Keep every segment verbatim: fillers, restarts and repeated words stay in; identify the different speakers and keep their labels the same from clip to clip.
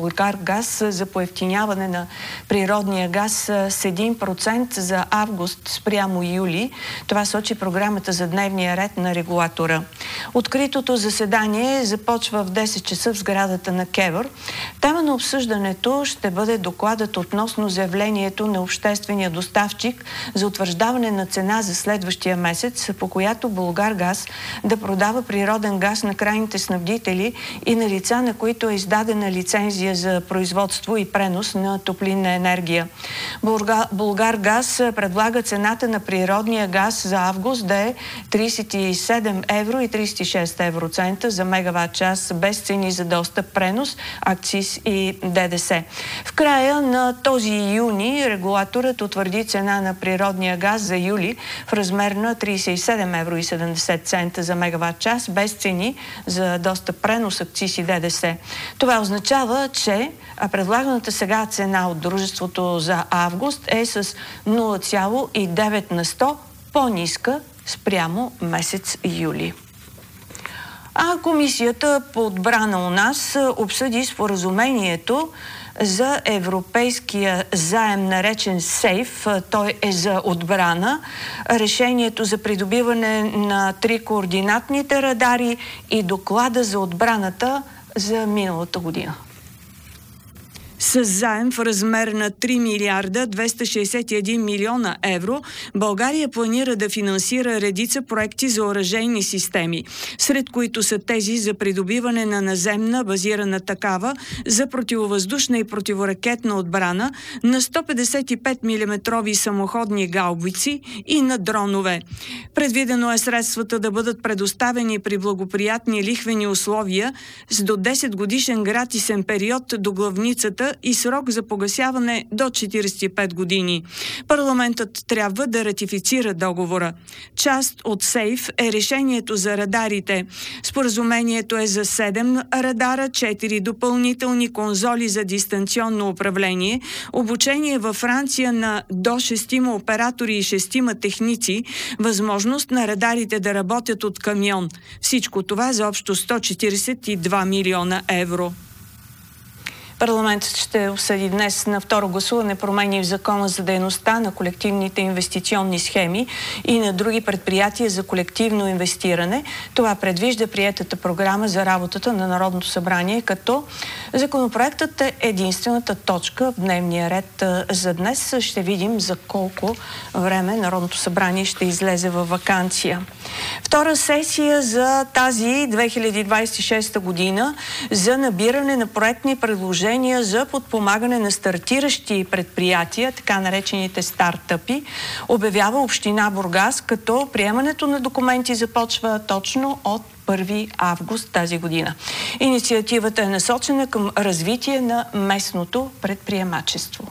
Speaker 1: Булгаргаз за поевтиняване на природния газ с един процент за август спрямо юли. Това сочи програмата за дневния ред на регулатора. Откритото заседание започва в десет часа в сградата на КЕВР. Тема на обсъждането ще бъде докладът относно заявлението на обществения доставчик за утвърждаване на цена за следващия месец, по която Булгаргаз да продава природен газ на крайните снабдители и на лица, на които е издадена лицензия за производство и пренос на топлинна енергия. Булгаргаз предлага цената на природния газ за август да е тридесет и седем евро и тридесет и шест евроцента за мегаватт час, без цени за достъп, пренос, акциз и ДДС. В края на този юни регулаторът утвърди цена на природния газ за юли в размер на тридесет и седем евро и седемдесет цента за мегаватт час, без цени за достъп, пренос, акциз и ДДС. Това означава, че предлаганата сега цена от дружеството за август е с нула цяло и девет на сто по-ниска спрямо месец юли. А Комисията по отбрана у нас обсъди споразумението за европейския заем, наречен СЕЙФ. Той е за отбрана. Решението за придобиване на три координатните радари и доклада за отбраната за миналата година. С заем в размер на три милиарда двеста шейсет и един милиона евро, България планира да финансира редица проекти за оръжейни системи, сред които са тези за придобиване на наземна базирана такава за противовъздушна и противоракетна отбрана, на сто петдесет и пет милиметрови самоходни гаубици и на дронове. Предвидено е средствата да бъдат предоставени при благоприятни лихвени условия с до десет годишен гратисен период до главницата и срок за погасяване до четиридесет и пет години. Парламентът трябва да ратифицира договора. Част от СЕЙФ е решението за радарите. Споразумението е за седем радара, четири допълнителни конзоли за дистанционно управление, обучение във Франция на до шестима оператори и шестима техници, възможност на радарите да работят от камион. Всичко това за общо сто четиридесет и два милиона евро. Парламентът ще обсъди днес на второ гласуване промени в Закона за дейността на колективните инвестиционни схеми и на други предприятия за колективно инвестиране. Това предвижда приетата програма за работата на Народното събрание, като законопроектът е единствената точка в дневния ред за днес. Ще видим за колко време Народното събрание ще излезе във ваканция. Втора сесия за тази две хиляди двадесет и шеста година за набиране на проектни предложения за подпомагане на стартиращи предприятия, така наречените стартъпи, обявява община Бургас, като приемането на документи започва точно от първи август тази година. Инициативата е насочена към развитие на местното предприемачество.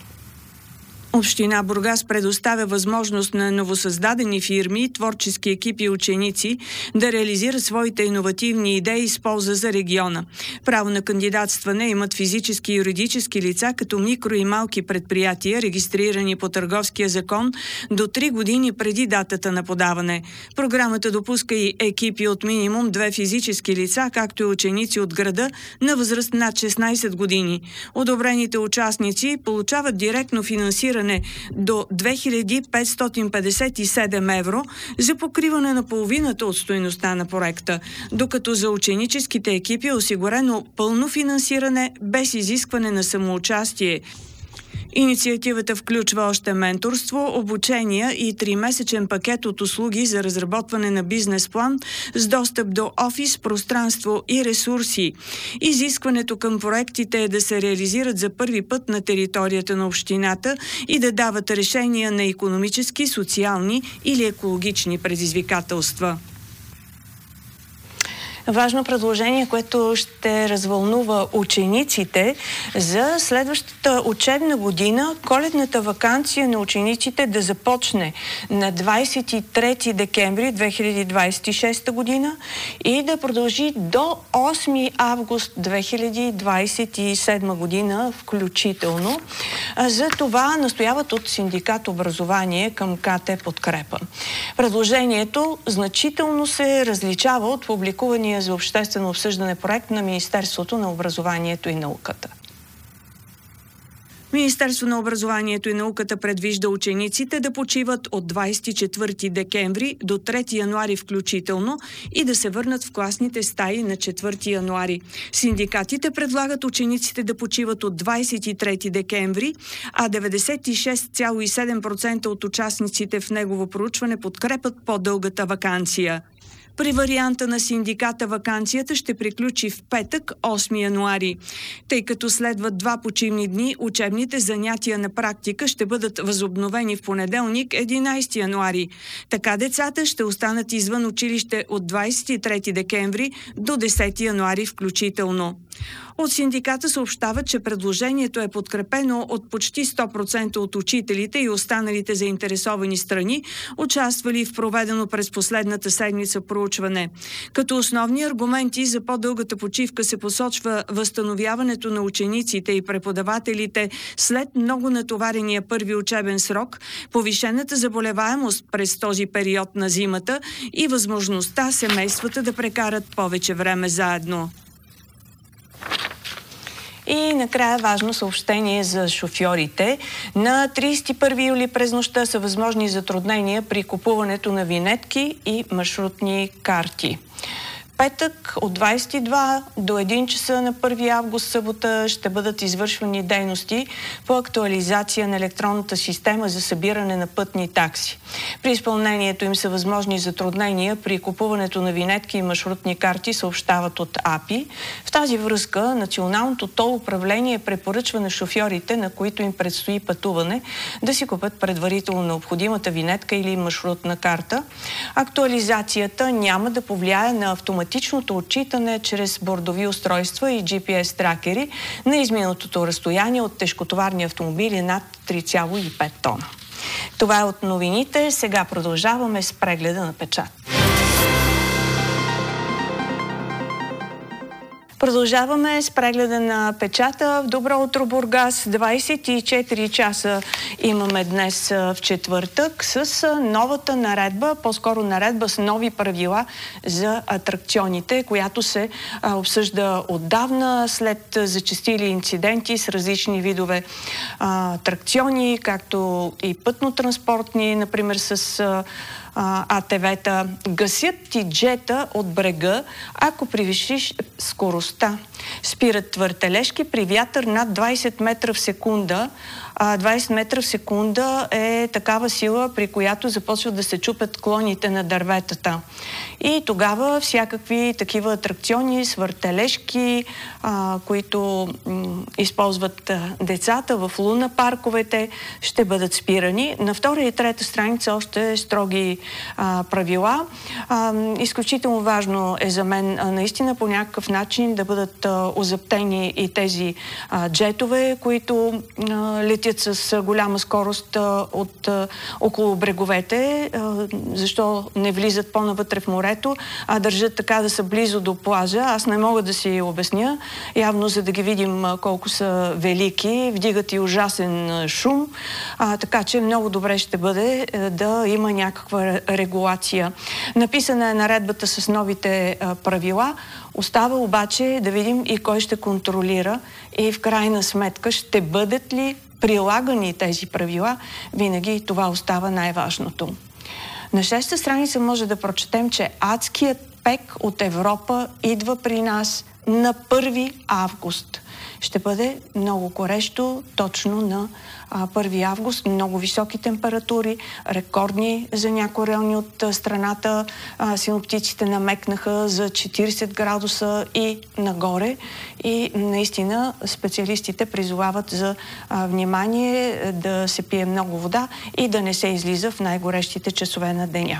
Speaker 1: Община Бургас предоставя възможност на новосъздадени фирми, творчески екипи и ученици да реализират своите иновативни идеи с полза за региона. Право на кандидатстване имат физически и юридически лица, като микро и малки предприятия, регистрирани по Търговския закон до три години преди датата на подаване. Програмата допуска и екипи от минимум две физически лица, както и ученици от града на възраст над шестнадесет години. Одобрените участници получават директно финансиране до две хиляди петстотин петдесет и седем евро за покриване на половината от стойността на проекта, докато за ученическите екипи е осигурено пълно финансиране без изискване на самоучастие. Инициативата включва още менторство, обучения и тримесечен пакет от услуги за разработване на бизнес план с достъп до офис, пространство и ресурси. Изискването към проектите е да се реализират за първи път на територията на общината и да дават решения на икономически, социални или екологични предизвикателства. Важно предложение, което ще развълнува учениците за следващата учебна година. Коледната ваканция на учениците да започне на двадесет и трети декември две хиляди двадесет и шеста година и да продължи до осми август две хиляди двадесет и седма година включително. За това настояват от синдикат образование към КТ Подкрепа. Предложението значително се различава от публикувания за обществено обсъждане проект на Министерството на образованието и науката. Министерство на образованието и науката предвижда учениците да почиват от двадесет и четвърти декември до трети януари включително и да се върнат в класните стаи на четвърти януари. Синдикатите предлагат учениците да почиват от двадесет и трети декември, а деветдесет и шест цяло и седем процента от участниците в негово проучване подкрепят по-дългата ваканция. При варианта на синдиката ваканцията ще приключи в петък, осми януари. Тъй като следват два почивни дни, учебните занятия на практика ще бъдат възобновени в понеделник, единадесети януари. Така децата ще останат извън училище от двадесет и трети декември до десети януари включително. От синдиката съобщават, че предложението е подкрепено от почти сто процента от учителите и останалите заинтересовани страни, участвали в проведено през последната седмица проучване. Като основни аргументи за по-дългата почивка се посочва възстановяването на учениците и преподавателите след много натоварения първи учебен срок, повишената заболеваемост през този период на зимата и възможността семействата да прекарат повече време заедно. И накрая важно съобщение за шофьорите. На тридесет и първи юли през нощта са възможни затруднения при купуването на винетки и маршрутни карти. Петък от двадесет и два до един часа на първи август, събота, ще бъдат извършвани дейности по актуализация на електронната система за събиране на пътни такси. При изпълнението им са възможни затруднения при купуването на винетки и маршрутни карти, съобщават от А П И. В тази връзка Националното тол управление препоръчва на шофьорите, на които им предстои пътуване, да си купят предварително необходимата винетка или маршрутна карта. Актуализацията няма да повлияе на автоматичното отчитане чрез бордови устройства и Джи Пи Ес тракери на изминатото разстояние от тежкотоварни автомобили над три цяло и пет тона. Това е от новините. Сега продължаваме с прегледа на печат. Продължаваме с прегледа на печата. В Добро утро, Бургас. двадесет и четири часа имаме днес в четвъртък с новата наредба, по-скоро наредба с нови правила за атракционите, която се а, обсъжда отдавна след зачестили инциденти с различни видове а, атракциони, както и пътно-транспортни, например с а, А Т В-та. Гасят ти джета от брега, ако превишиш скоростта. Спират въртележки при вятър над двадесет метра в секунда. двадесет метра в секунда е такава сила, при която започват да се чупят клоните на дърветата. И тогава всякакви такива атракциони с въртележки, а, които м, използват а, децата в луна парковете, ще бъдат спирани. На втора и трета страница още строги а, правила. А, изключително важно е за мен а, наистина по някакъв начин да бъдат а, озаптени и тези а, джетове, които а, летят с голяма скорост а, от а, около бреговете. А, защо не влизат по-навътре в морето, а държат така да са близо до плажа? Аз не мога да си обясня. Явно, за да ги видим а, колко са велики, вдигат и ужасен а, шум. А, така че много добре ще бъде а, да има някаква регулация. Написана е наредбата с новите а, правила. Остава обаче да видим и кой ще контролира и в крайна сметка ще бъдат ли прилагани тези правила. Винаги това остава най-важното. На шеста страница може да прочетем, че адският пек от Европа идва при нас на първи август. Ще бъде много горещо точно на първи август. Много високи температури, рекордни за някои райони от страната. Синоптиците намекнаха за четиридесет градуса и нагоре. И наистина специалистите призовават за внимание, да се пие много вода и да не се излиза в най-горещите часове на деня.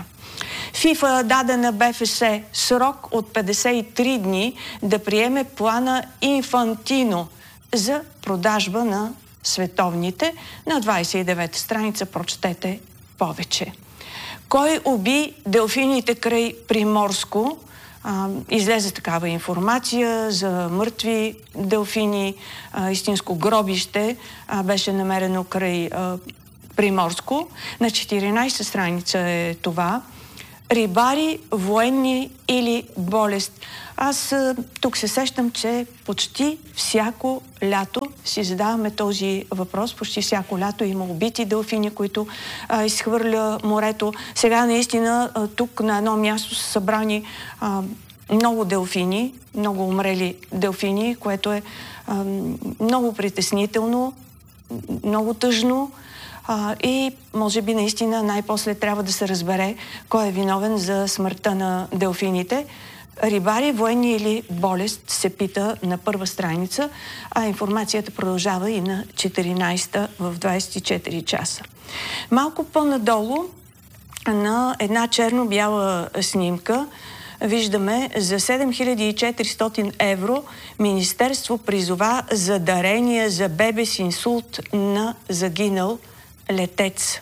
Speaker 1: ФИФА даде на Б Ф С срок от петдесет и три дни да приеме плана Инфантино за продажба на световните. На двадесет и девета страница прочетете повече. Кой уби делфините край Приморско? А, излезе такава информация за мъртви делфини. А, истинско гробище а, беше намерено край а, Приморско. На четиринадесета страница е това. Рибари, военни или болест? Аз тук се сещам, че почти всяко лято си задаваме този въпрос. Почти всяко лято има убити делфини, които а, изхвърля морето. Сега наистина а, тук на едно място са събрани а, много делфини, много умрели делфини, което е а, много притеснително, много тъжно. А, и може би наистина най-после трябва да се разбере кой е виновен за смъртта на делфините. Рибари, военни или болест, се пита на първа страница, а информацията продължава и на четиринайсета в двайсет и четири часа. Малко по-надолу на една черно-бяла снимка виждаме за седем хиляди и четиристотин евро Министерство призова за дарение за бебе с инсулт на загинал летец.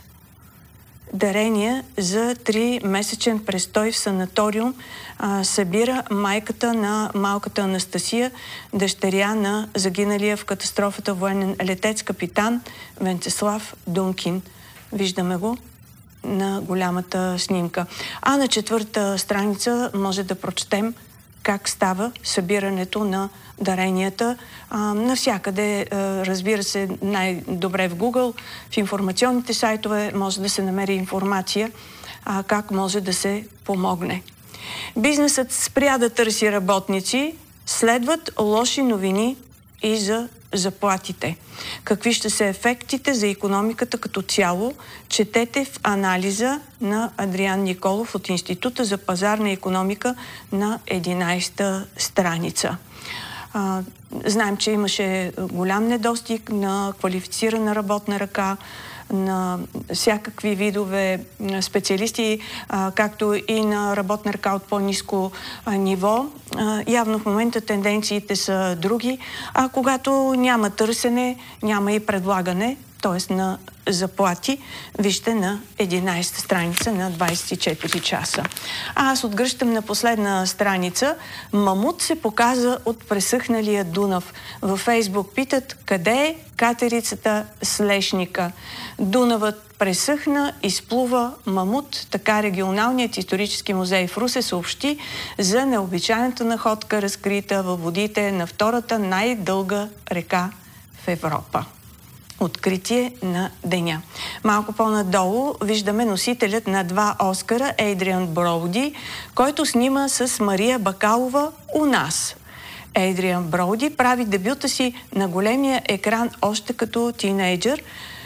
Speaker 1: Дарение за три-месечен престой в санаториум а, събира майката на малката Анастасия, дъщеря на загиналия в катастрофата военен летец капитан Венцеслав Дункин. Виждаме го на голямата снимка. А на четвърта страница може да прочетем как става събирането на даренията. А, навсякъде, а, разбира се, най-добре в Google, в информационните сайтове може да се намери информация а, как може да се помогне. Бизнесът спря да търси работници, следват лоши новини и за заплатите. Какви ще са ефектите за икономиката като цяло, четете в анализа на Адриан Николов от Института за пазарна икономика на единайсета страница. А, знаем, че имаше голям недостиг на квалифицирана работна ръка, на всякакви видове специалисти, а, както и на работна ръка от по-ниско а, ниво. А, явно в момента тенденциите са други, а когато няма търсене, няма и предлагане, т.е. на заплати, вижте на единайсета страница на двайсет и четири часа. А аз отгръщам на последна страница. Мамут се показа от пресъхналия Дунав. Във Фейсбук питат къде е катерицата с лешника. Дунавът пресъхна, изплува мамут. Така регионалният исторически музей в Русе съобщи за необичайната находка, разкрита във водите на втората най-дълга река в Европа. Откритие на деня. Малко по-надолу виждаме носителят на два Оскара, Ейдриан Броуди, който снима с Мария Бакалова у нас. Ейдриан Броуди прави дебюта си на големия екран още като тинейджър,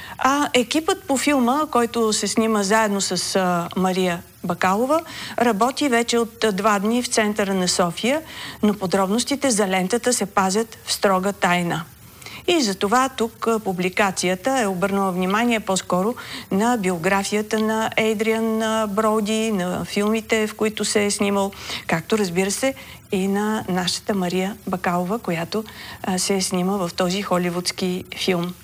Speaker 1: а екипът по филма, който се снима заедно с а, Мария Бакалова, работи вече от два дни в центъра на София, но подробностите за лентата се пазят в строга тайна. И затова тук публикацията е обърнала внимание по-скоро на биографията на Ейдриан Броуди, на филмите, в които се е снимал, както разбира се и на нашата Мария Бакалова, която се е снима в този холивудски филм.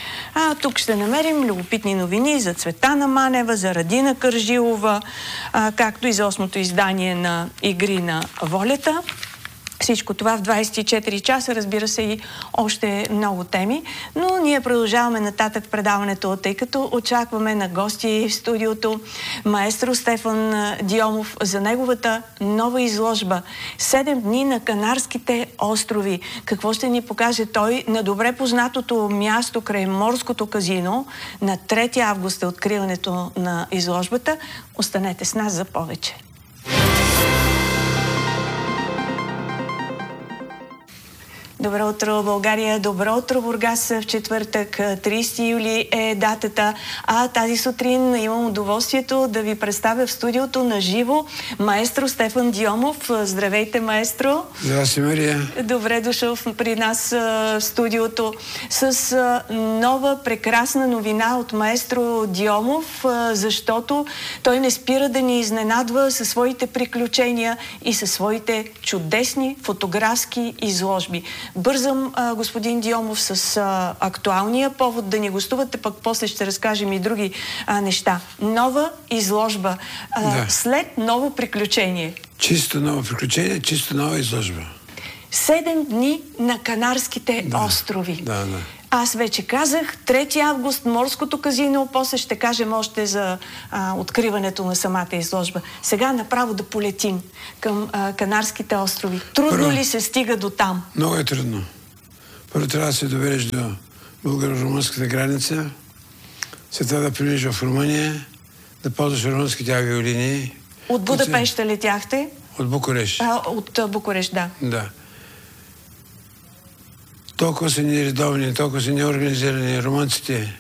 Speaker 1: А тук ще намерим любопитни новини за Цветана Манева, за Радина Кържилова, а, както и за осмото издание на Игри на волята. Всичко това в двайсет и четири часа, разбира се, и още много теми, но ние продължаваме нататък предаването, тъй като очакваме на гости в студиото маестро Стефан Диомов за неговата нова изложба «Седем дни на Канарските острови». Какво ще ни покаже той на добре познатото място край Морското казино? На трети август е откриването на изложбата. Останете с нас за повече. Добро утро, България! Добро утро, Бургас! В четвъртък, трийсети юли е датата, а тази сутрин имам удоволствието да ви представя в студиото на живо маестро Стефан Диомов. Здравейте, маестро!
Speaker 2: Здравейте, Мария!
Speaker 1: Добре дошъл при нас в студиото с нова прекрасна новина от маестро Диомов, защото той не спира да ни изненадва със своите приключения и със своите чудесни фотографски изложби. Бързам, а, господин Диомов, с а, актуалния повод да ни гостувате, пък после ще разкажем и други а, неща. Нова изложба. А, да. След ново приключение.
Speaker 2: Чисто ново приключение, чисто нова изложба.
Speaker 1: Седем дни на Канарските
Speaker 2: да.
Speaker 1: острови.
Speaker 2: Да, да.
Speaker 1: Аз вече казах, трети август, морското казино, после ще кажем още за а, откриването на самата изложба. Сега направо да полетим към а, Канарските острови. Трудно Първо, ли се стига до там?
Speaker 2: Много е трудно. Първо трябва да се добереш до българо-румънската граница, след това да преминеш в Румъния, да ползваш румънските авиолинии.
Speaker 1: От Будапеща летяхте?
Speaker 2: От Букурещ.
Speaker 1: А, от Букурещ, да.
Speaker 2: Да. Толкова са нередовни, толкова са неорганизирани румънците.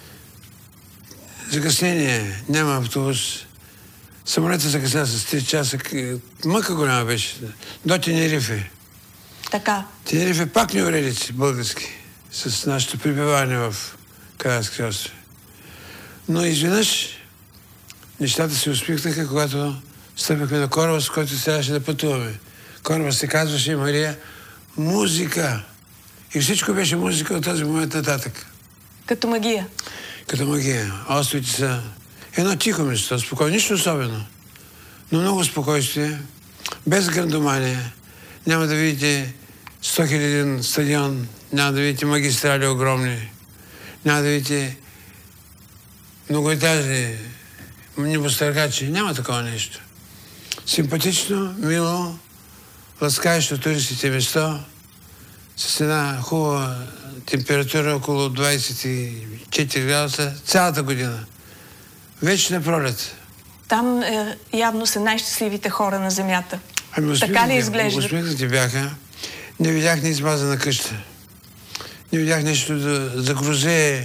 Speaker 2: Закъснение, няма автобус. Самолета закъсня с три часа. Мъка голяма беше. До Тенерифе.
Speaker 1: Така.
Speaker 2: Тенерифе пак не уредици български. С нашето прибиване в Канарски острови. Но изведнъж нещата се усмихнаха, когато стъпихме на кораба, с който трябваше да пътуваме. Кораба се казваше, Мария, музика. И всичко беше музика от този момент нататък.
Speaker 1: Като магия.
Speaker 2: Като магия. Островите са едно тихо место, спокойно, нищо особено. Но много спокойствие, без грандомания. Няма да видите сто хиляди стадион, няма да видите магистрали огромни, няма да видите многоетажни небостъргачи. Няма такова нещо. Симпатично, мило, ласкаещо туристите место, с една хубава температура около двайсет и четири градуса цялата година. Вечна пролет.
Speaker 1: Там е, явно са най-щастливите хора на земята.
Speaker 2: Ами,
Speaker 1: така ли изглежда?
Speaker 2: Усмихнати бяха. Не видях ни измазана къща. Не видях нещо да загрузе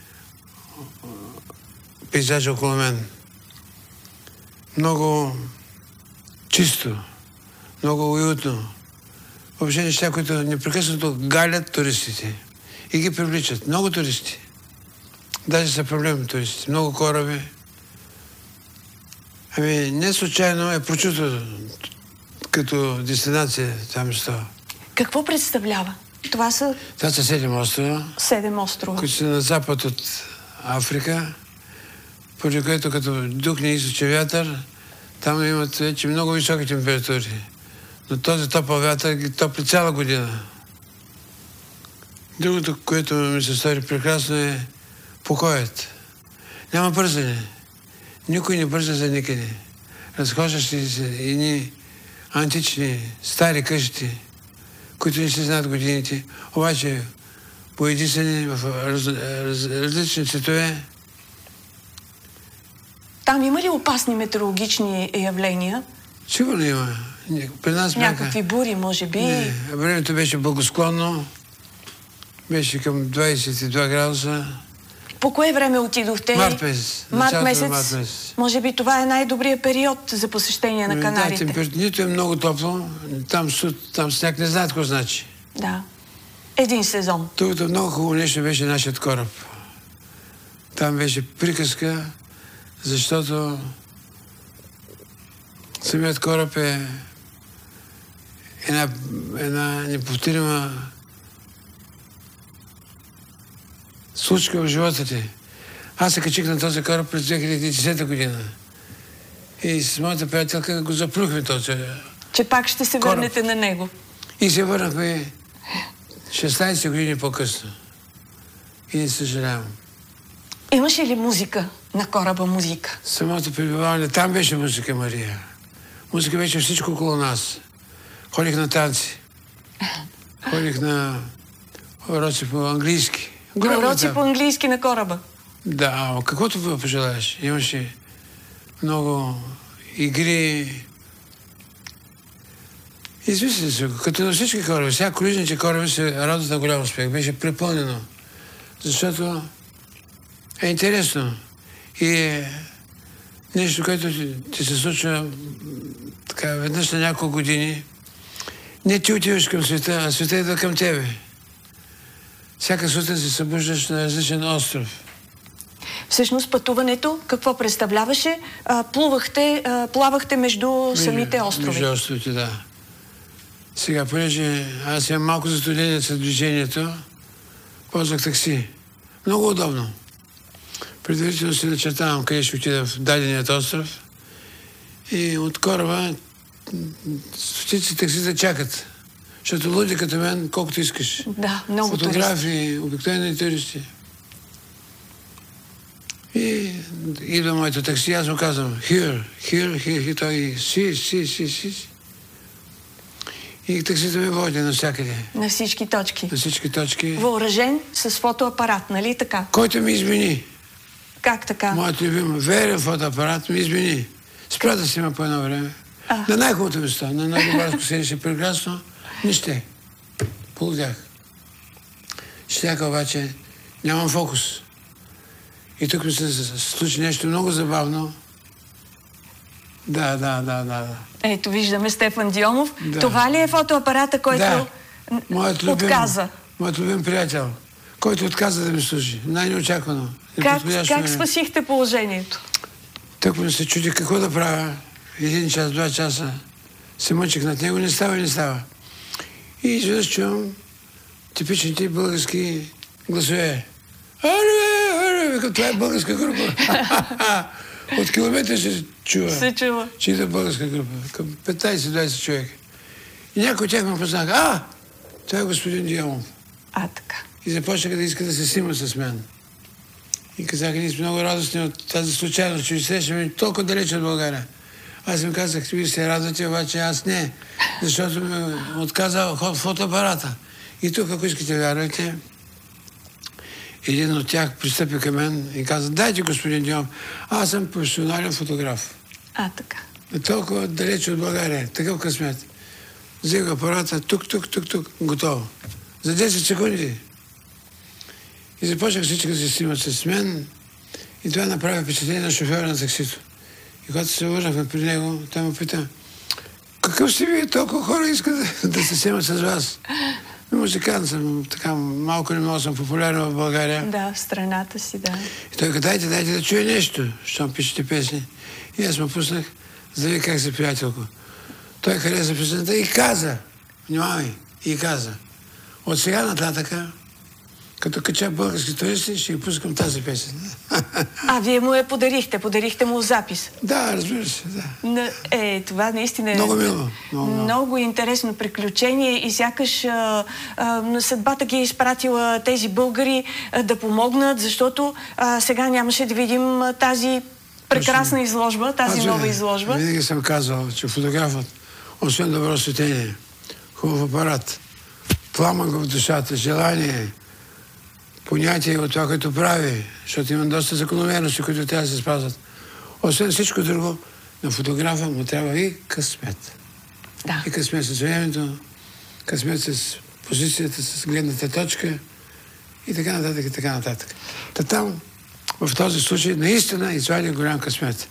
Speaker 2: пейзажа около мен. Много чисто, много уютно. Въобще неща, които непрекъснато галят туристите и ги привличат. Много туристи. Даже са проблемни туристи. Много кораби. Ами не случайно е прочуто като дестинация това место.
Speaker 1: Какво представлява? Това са...
Speaker 2: Това са седем острова.
Speaker 1: Седем острова.
Speaker 2: Които са на запад от Африка, поради което като духне източен вятър, там имат вече много високи температури. Но този топъл вятър ги топли цяла година. Другото, което ми се стори прекрасно, е покоят. Няма бързане. Никой не бърза за никъде. Разхождащи се едни антични, стари къщи, които не се знаят годините, обаче поедисани в раз, раз, различни цветове.
Speaker 1: Там има ли опасни метеорологични явления?
Speaker 2: Сигурно има. При нас бяха...
Speaker 1: Някакви бури, може би?
Speaker 2: Не, времето беше благосклонно. Беше към двайсет и два градуса.
Speaker 1: По кое време отидохте?
Speaker 2: Март месец.
Speaker 1: Март месец.
Speaker 2: Март месец.
Speaker 1: Може би това е най-добрият период за посещение на Канарите.
Speaker 2: Да, темпер... нито е много топло, там, суд, там сняг не знаят какво значи.
Speaker 1: Да. Един сезон.
Speaker 2: Другото много хубаво нещо беше нашият кораб. Там беше приказка, защото самият кораб е една, една неповторима случка в живота ти. Аз се качих на този кораб през две хиляди и десета година. И с моята приятелка го заплюхме този
Speaker 1: Че пак ще се
Speaker 2: кораб.
Speaker 1: Върнете на него.
Speaker 2: И се върнахме шестнайсет години по-късно. И не съжалявам.
Speaker 1: Имаше ли музика на кораба музика?
Speaker 2: Самото пребиваване, там беше музика, Мария. Музика беше всичко около нас. Ходих на танци. Ходих на уроци по английски.
Speaker 1: Уроци по английски на кораба?
Speaker 2: Да, ама каквото пожелаеш. Имаше много игри. Измисли се, като на всички кораби. Сега круизните кораби се радват на голям успех. Беше препълнено. Защото е интересно. И е нещо, което ти, ти се случва така, веднъж на няколко години. Не ти отиваш към света, а света идва към тебе. Всяка сутрин се събуждаш на различен остров.
Speaker 1: Всъщност пътуването какво представляваше? А, плувахте, а, плавахте между
Speaker 2: Между,
Speaker 1: самите острови.
Speaker 2: Между островите, да. Сега, понеже аз имам малко затруднение с движението, ползвах такси. Много удобно. Предварително си начертавам къде ще отида в даденият остров и от кораба стотици таксита чакат. Защото луди като мен, колкото искаш.
Speaker 1: Да, много
Speaker 2: фотографии, обикновени туристи. И идва моето такси, аз му казвам, here, here, here, и той си, си, си, си. И таксито ми води навсякъде.
Speaker 1: На всички точки.
Speaker 2: На всички точки.
Speaker 1: Въоръжен с фотоапарат, нали така?
Speaker 2: Който ми измени.
Speaker 1: Как така?
Speaker 2: Моят любим верен фотоапарат ми измени. Спря да снима по едно време. А. На най-хубавото место, на най-добарско седище, прекрасно, не ще. Полудях. Щяка обаче, нямам фокус. И тук ми се случи нещо много забавно. Да, да, да, да.
Speaker 1: Ето, виждаме Стефан Дионов.
Speaker 2: Да.
Speaker 1: Това ли е фотоапарата, който
Speaker 2: да. Моят любим,
Speaker 1: отказа?
Speaker 2: Моят любим приятел, който отказа да ми служи. Най-неочаквано.
Speaker 1: Как, как спасихте положението?
Speaker 2: Тук ми се чуди какво да правя. Един час, два часа се мъчих над него, не става, не става. И изведнъж чувам типичните български гласове. Аре, аре, викам, това е българска група. От километри се чува.
Speaker 1: Се чува.
Speaker 2: Че идва българска група. Към петнайсет-двайсет човека. И някой от тях ме познаха. А, това е господин Дионов.
Speaker 1: А, така.
Speaker 2: И започнаха да искат да се снимат с мен. И казаха, ние сме много радостни от тази случайност, че ви срещаме толкова далеч от България. Аз им казах, вие се радвате, обаче аз не. Защото ми отказа фотоапарата. И тук, ако искате вярвайте, един от тях пристъпи към мен и каза, дайте, господин Дионов, аз съм професионален фотограф.
Speaker 1: А, така.
Speaker 2: Толкова далеч от България, такъв късмет. Взех апарата, тук, тук, тук, тук, готово. За десет секунди. И започнах всички да се снимат с мен и това направи впечатление на шофьора на таксито. И когато се върнахме при него, той ме пита, какъв сте вие, толкова хора искат да, да се снимат с вас? Музикант съм, така малко не много съм популярен в България.
Speaker 1: Да, в страната си, да.
Speaker 2: И той каза, дайте, дайте да чуя нещо, щом пишете песни. И аз му пуснах, за да ви как се приятелко. Той хареса песента и каза, внимавай, и каза, от сега нататъка, като кача български туристи, ще ги пускам тази песен.
Speaker 1: А, вие му я подарихте, подарихте му запис.
Speaker 2: Да, разбира се, да.
Speaker 1: Е, това наистина е
Speaker 2: много мило. Много,
Speaker 1: много интересно приключение и сякаш а, а, съдбата ги е изпратила тези българи а, да помогнат, защото а, сега нямаше да видим а, тази прекрасна Точно. изложба, тази
Speaker 2: Аз,
Speaker 1: нова изложба.
Speaker 2: Винаги съм казал, че фотографът, освен добро светение, хубав апарат, пламък в душата, желание, понятие от това, което прави, защото има доста закономерности, които трябва да се спазват. Освен всичко друго, на фотографа му трябва и късмет.
Speaker 1: Да.
Speaker 2: И късмет с времето, късмет с позицията, с гледната точка и така нататък, и така нататък. Та там, в този случай, наистина извади голям късмет.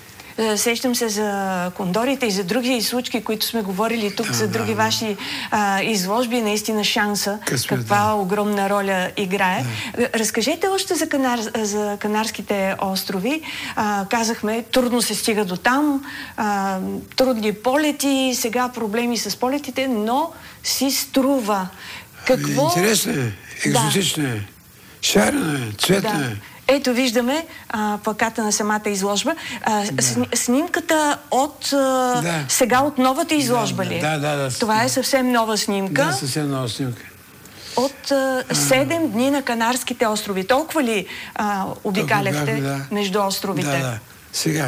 Speaker 1: Сещам се за кондорите и за други случки, които сме говорили тук, а, за други да, ваши а, изложби. Наистина шанса, късмет, каква да. огромна роля играе. Да. Разкажете още за, Канар, за Канарските острови. А, казахме, трудно се стига до там, а, трудни полети, сега проблеми с полетите, но си струва. Какво...
Speaker 2: Интересно е, екзотично е, шарено е, цветно е.
Speaker 1: Да. Ето виждаме а, плаката на самата изложба. А, да. Снимката от а, да. сега от новата изложба
Speaker 2: да,
Speaker 1: ли?
Speaker 2: Да, да, да.
Speaker 1: Това е съвсем нова снимка.
Speaker 2: Да, съвсем нова снимка.
Speaker 1: От седем дни на Канарските острови. Толкова ли а, обикаляхте бях, да. между островите?
Speaker 2: Да, да. Сега,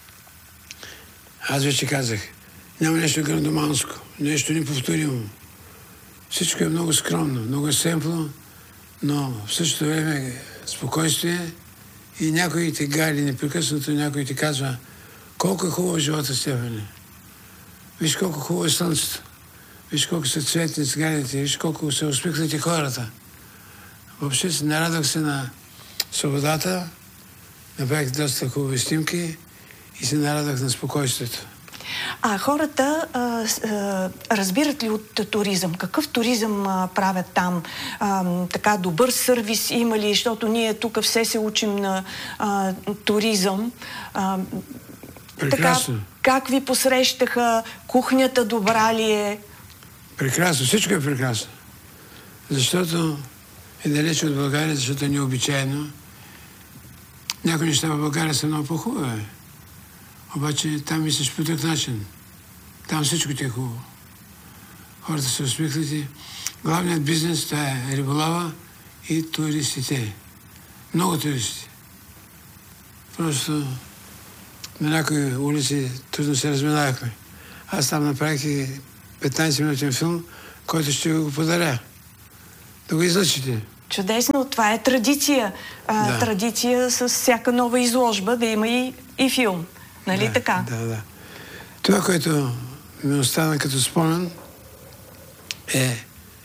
Speaker 2: аз вече казах, няма нещо грандоманско, нещо неповторимо. Всичко е много скромно, много семпло, но в същото време спокойствие и някой ти гали непрекъснато, някой ти казва колко е хубаво живота, Стефане. Виж колко хубаво е слънцето. Виж колко са цветни сградите, виж колко са усмихнати хората. Въобще се нарадвах се на свободата, направих доста хубави снимки и се нарадвах на спокойствието.
Speaker 1: А хората а, а, разбират ли от туризъм? Какъв туризъм а, правят там? А, така добър сервис има ли? Защото ние тук все се учим на а, туризъм. А,
Speaker 2: Прекрасно.
Speaker 1: Така, как ви посрещаха? Кухнята добра ли е?
Speaker 2: Прекрасно. Всичко е прекрасно. Защото е далеч от България, защото е необичайно. Някои неща в България са много по-хубави. Обаче там мислиш по друг начин. Там всичко ти е хубаво. хората са усмихнати. Главният бизнес това е риболова и туристите. Много туристи. Просто на някои улици трудно се разминавахме. Аз там направих и петнайсет-минутен филм, който ще го подаря. Да го излъчите.
Speaker 1: Чудесно, това е традиция. А,
Speaker 2: да.
Speaker 1: Традиция с всяка нова изложба да има и, и филм. Нали
Speaker 2: да,
Speaker 1: така?
Speaker 2: Да, да. Това, което ми остана като спомен, е,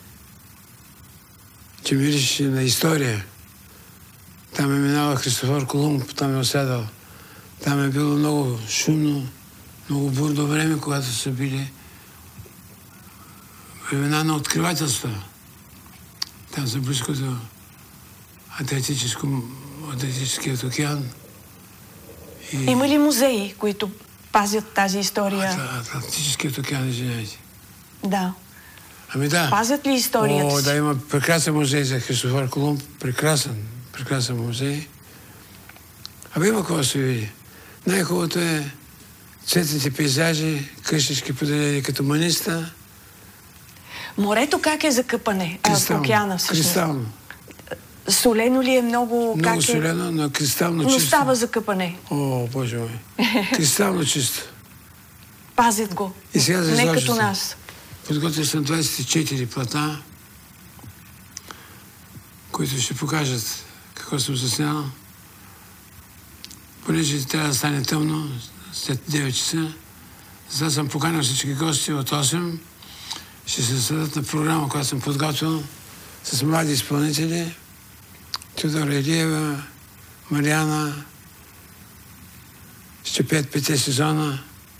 Speaker 2: че мирише на история. Там е минава Христофор Колумб, там е оседал. Там е било много шумно, много бурно време, когато са били времена на откривателства. Там са близко до Атлантическият океан.
Speaker 1: И... Има ли музеи, които пазят тази история?
Speaker 2: Атлантическият океан, извиняйте.
Speaker 1: Да.
Speaker 2: Ами да.
Speaker 1: Пазят ли историята
Speaker 2: О,
Speaker 1: си?
Speaker 2: да, има прекрасен музей за Христофор Колумб. Прекрасен, прекрасен музей. Абе има какво да се види. Най-хубавото е цветните пейзажи, къщички поделени като маниста.
Speaker 1: Морето как е за къпане?
Speaker 2: Кристално.
Speaker 1: А, океана всъщност.
Speaker 2: Кристално.
Speaker 1: Солено ли е много?
Speaker 2: Много
Speaker 1: как
Speaker 2: солено, но кристално
Speaker 1: но
Speaker 2: чисто.
Speaker 1: Но става за къпане.
Speaker 2: О, Боже мой. Кристално чисто.
Speaker 1: Пазят го.
Speaker 2: И сега за
Speaker 1: не
Speaker 2: изложбата.
Speaker 1: като нас.
Speaker 2: Подготвил съм двайсет и четири платна, които ще покажат какво съм заснял. Понеже трябва да стане тъмно, след девет часа, затова съм поканил всички гости от осем. Ще се съдат на програма, която съм подготвил с млади изпълнители. Теодора Илиева, Мариана, ще пеят пете сезона,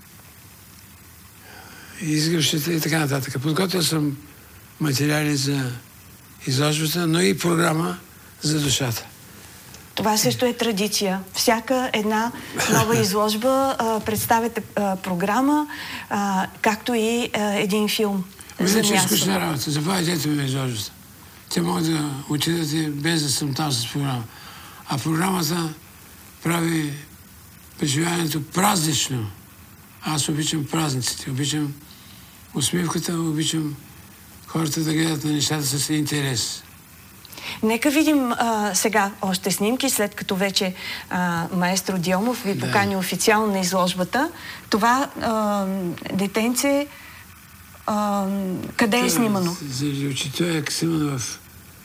Speaker 2: изгръвщите и така нататък. Подготвил съм материали за изложбата, но и програма за душата.
Speaker 1: Това също е традиция. Всяка една нова изложба а, представяте а, програма, а, както и а, един филм.
Speaker 2: Иначе е скучна работа. Заповядайте ми изложбата. Те могат да отидат и без да съм там с програма. А програмата прави преживяването празнично. Аз обичам празниците, обичам усмивката, обичам хората да гледат на нещата с интерес.
Speaker 1: Нека видим а, сега още снимки, след като вече а, маестро Дионов ви
Speaker 2: да.
Speaker 1: покани официално на изложбата. Това а, детенце а, къде
Speaker 2: Това,
Speaker 1: е снимано?
Speaker 2: Заради очите е снимано в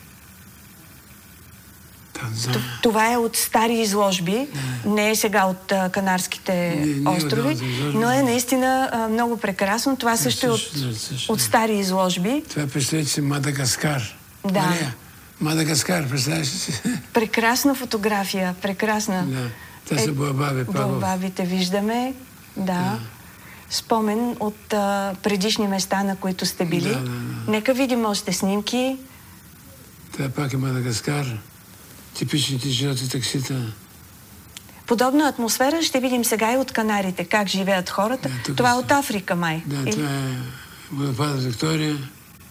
Speaker 2: Танзания.
Speaker 1: Това е от стари изложби, да. Не е сега от а, Канарските не, не острови, е но е наистина а, много прекрасно. Това също е от, също, от стари изложби.
Speaker 2: Това представете си Мадагаскар.
Speaker 1: Да.
Speaker 2: Мария, Мадагаскар, представяш ли си?
Speaker 1: Прекрасна фотография, прекрасна.
Speaker 2: Да, те са буабаби.
Speaker 1: Буабабите виждаме, да. да. Спомен от а, предишни места, на които сте били.
Speaker 2: Да, да, да.
Speaker 1: Нека видим още снимки.
Speaker 2: Това пак е Мадагаскар. Типичните жълти таксита.
Speaker 1: Подобна атмосфера ще видим сега и от Канарите. Как живеят хората. Да, това е от Африка, май.
Speaker 2: Да,
Speaker 1: Или...
Speaker 2: това е водопадът Виктория.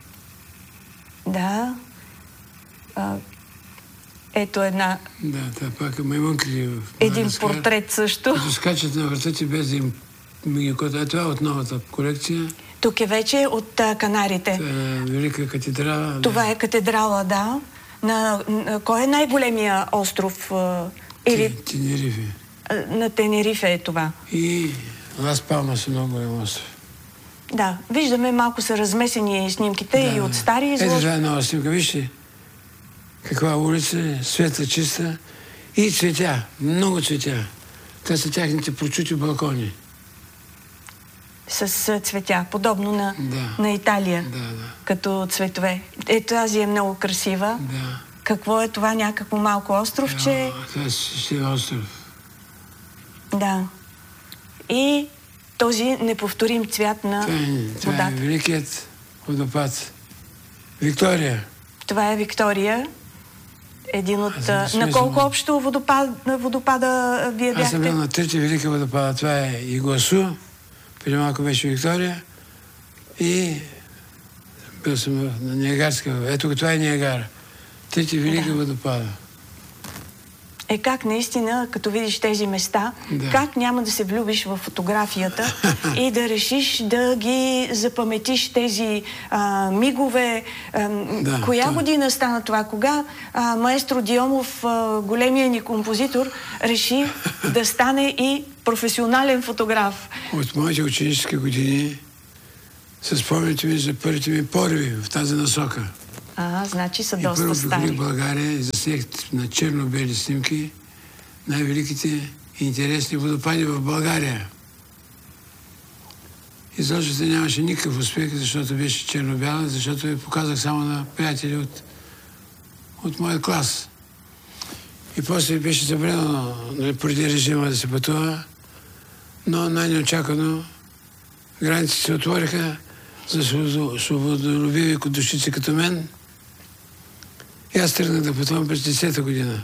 Speaker 1: Да. А, ето една...
Speaker 2: Да, това пак е маймунки в
Speaker 1: един портрет също.
Speaker 2: Като скачат на вратите без да им ги кота. Това е от новата колекция.
Speaker 1: Тук е вече от а, Канарите.
Speaker 2: Това е Велика катедрала.
Speaker 1: Това
Speaker 2: да.
Speaker 1: е катедрала, да. На, на кой е най-големия остров? А, или...
Speaker 2: Тенерифе.
Speaker 1: На Тенерифе е това.
Speaker 2: И Лас Палмас е много голям остров.
Speaker 1: Да, виждаме, малко са размесени снимките да, и от стари изложби.
Speaker 2: Ето това е нова снимка. Вижте каква улица, светла, чиста и цветя, много цветя. Това са тяхните прочути балкони.
Speaker 1: С цветя, подобно на,
Speaker 2: да.
Speaker 1: на Италия,
Speaker 2: да, да.
Speaker 1: като цветове. Ето тази е много красива.
Speaker 2: Да.
Speaker 1: Какво е това? Някакво малко островче?
Speaker 2: Това е си остров.
Speaker 1: Да. И този неповторим цвят на
Speaker 2: това е, това
Speaker 1: водата.
Speaker 2: е великият водопад. Виктория.
Speaker 1: Това е Виктория. Един от...
Speaker 2: Да
Speaker 1: на колко общо водопад, водопада вие бяхте?
Speaker 2: Аз съм бил на трети велика водопада. Това е Игуасу. Преди малко беше Виктория. И бил съм на Ниагарска. Ето това е Ниагара. Трети велика да. водопада.
Speaker 1: е как наистина, като видиш тези места,
Speaker 2: да. Как
Speaker 1: няма да се влюбиш в фотографията и да решиш да ги запаметиш тези а, мигове. А, да, коя това... година стана това? Кога а, маестро Дионов, а, големия ни композитор, реши да стане и професионален фотограф?
Speaker 2: От моите ученически години се спомняте ми за първите ми пориви в тази насока.
Speaker 1: А, значи са доста
Speaker 2: и
Speaker 1: стари.
Speaker 2: И първо в България и заснех на черно-бели снимки най-великите и интересни водопади в България. Изложбата нямаше никакъв успех, защото беше черно-бяла, защото я показах само на приятели от, от моя клас. И после беше забранено, нали, преди режима да се пътува, но най-неочаквано границите се отвориха за свободолюбиви душици като мен. И аз тръгнах да пътувам през десета година.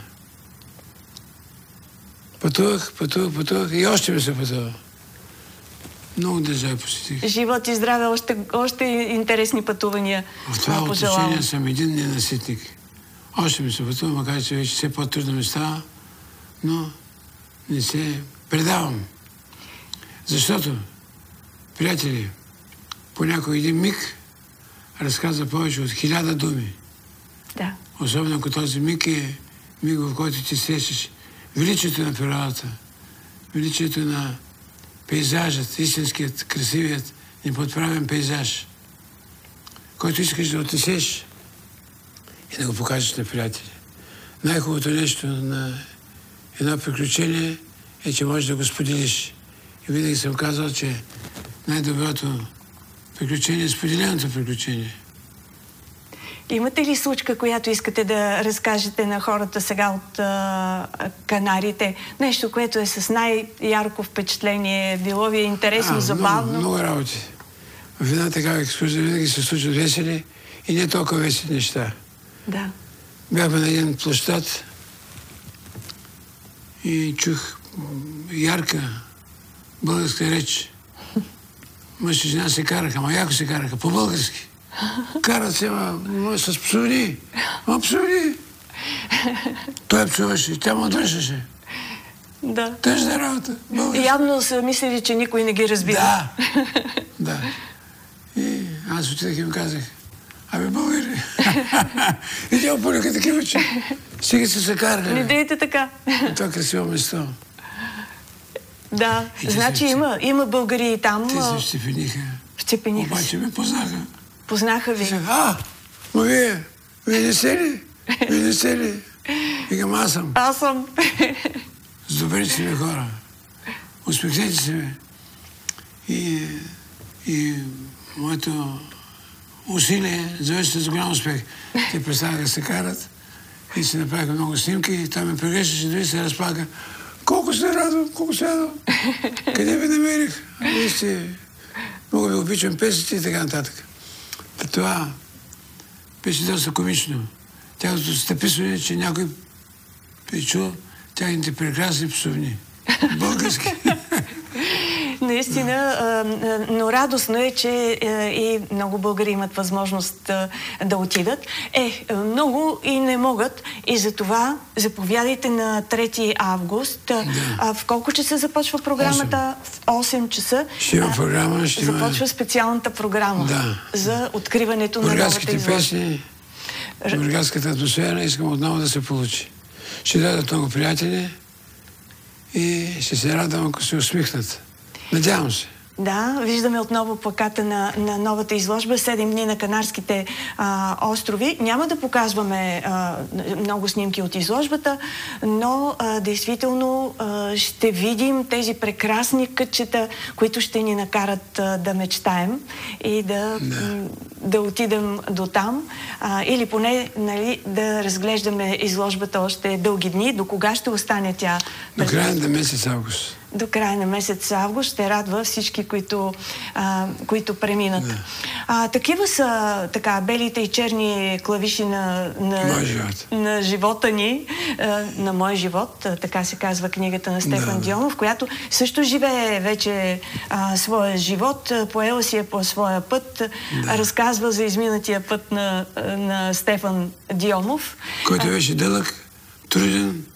Speaker 2: Пътувах, пътувах, пътувах и още ми се пътува. Много държави посетих.
Speaker 1: Живот и здраве, още, още интересни пътувания.
Speaker 2: В това отношение съм един ненаситник. Още ми се пътува, макар че вече все по-трудно ми става, но не се предавам. Защото, приятели, понякога един миг разказва повече от хиляда думи.
Speaker 1: Да.
Speaker 2: Особено ако този миг е миг, в който ти срещаш величието на природата, величието на пейзажът, истинският, красивият, неподправен пейзаж, който искаш да отнесеш и да го покажеш на приятели. Най-хубавото нещо на едно приключение е, че можеш да го споделиш. И винаги съм казал, че най-доброто приключение е споделеното приключение.
Speaker 1: Имате ли случка, която искате да разкажете на хората сега от а, Канарите? Нещо, което е с най-ярко впечатление, било ви е интересно, а, забавно?
Speaker 2: Много, много работи. В една такава екскурзия винаги се случват весели и не толкова весели неща.
Speaker 1: Да.
Speaker 2: Бяхме на един площад и чух ярка българска реч. Мъж и жена се караха, ама яко се караха, по-български. Карат се, ма, с псовни. Ма псовни. Той псуваше и тя му дръжеше.
Speaker 1: Да.
Speaker 2: Тъжна работа. Български.
Speaker 1: Явно са мислили, че никой не ги разбира.
Speaker 2: Да. Да. И аз отидах и им казах, абе, българи. И тя опълюка такива, че сега се са карали.
Speaker 1: Не дейте така.
Speaker 2: И това красиво место.
Speaker 1: Да, значи има, има българи и там.
Speaker 2: Те се щепениха.
Speaker 1: Щепениха.
Speaker 2: Обаче ме познаха.
Speaker 1: Познаха ви.
Speaker 2: А, но вие, вие не сте ли? Вие не сте ли? Викам, аз съм.
Speaker 1: Аз съм.
Speaker 2: С добрите си ми хора. Усмихнете се ми. И, и моето усилие завърши с голям успех. Те престанаха да се карат и се направиха много снимки и той ме прегрещаше, дори се разплака. Колко се радвам, колко се радвам. Къде ви намерих? А вие сте... Много ви обичам песните и така нататък. А това беше доста комично. Тяхното стъписване, че някой е чул тяхните прекрасни псовни. Български.
Speaker 1: Наистина, но радостно е, че и много българи имат възможност да отидат. Е, много и не могат. И за това заповядайте на трети август. Да. В колко часа започва програмата? В осем часа.
Speaker 2: Ще има програма, ще има...
Speaker 1: Започва специалната програма да. За откриването на новата изложба.
Speaker 2: Песни, бургаската атмосфера искам отново да се получи. Ще дадат много приятели и ще се радвам, ако се усмихнат. Надявам се.
Speaker 1: Да, виждаме отново плаката на, на новата изложба седем дни на Канарските а, острови. Няма да показваме а, много снимки от изложбата, но а, действително а, ще видим тези прекрасни кътчета, които ще ни накарат а, да мечтаем и да, да. да отидем до там. А, или поне, нали, да разглеждаме изложбата още дълги дни. До кога ще остане тя?
Speaker 2: До края на месец август.
Speaker 1: До края на месец август ще радва всички, които, а, които преминат. Да. А, такива са така белите и черни клавиши на, на,
Speaker 2: живот.
Speaker 1: на живота ни, а, на мой живот, а, така се казва книгата на Стефан да. Дионов, която също живее вече а, своя живот, поела си е по своя път, да. Разказва за изминатия път на, на Стефан Дионов.
Speaker 2: Който беше дълъг, труден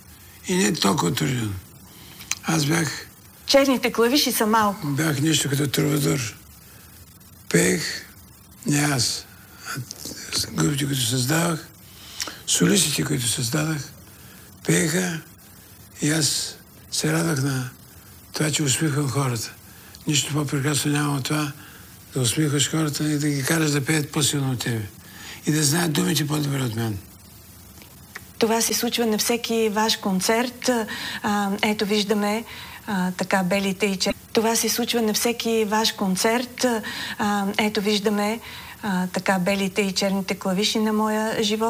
Speaker 2: и не толкова труден. Аз бях...
Speaker 1: Черните клавиши са малко.
Speaker 2: Бях нещо като трубадур. Пеех, не аз, а групите, които създавах, солистите, които създадах, пееха и аз се радах на това, че усмихвам хората. Нищо по-прекрасно няма от това да усмихваш хората и да ги караш да пеят по-силно от тебе. И да знаят думите по-добре от мен.
Speaker 1: Това се случва на всеки ваш концерт. А, ето виждаме а, така белите и черните. Това се случва на всеки ваш концерт. А, ето виждаме а, така белите и черните клавиши на моя живот.